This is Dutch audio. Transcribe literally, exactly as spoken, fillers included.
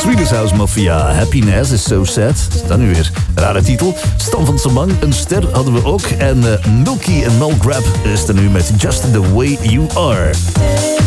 Swedish House Mafia, Happiness is So Sad. Is dat nu weer? Rare titel. Stan van Samang, een ster hadden we ook. En uh, Milky en Mel Grab is er nu met Just the Way You Are.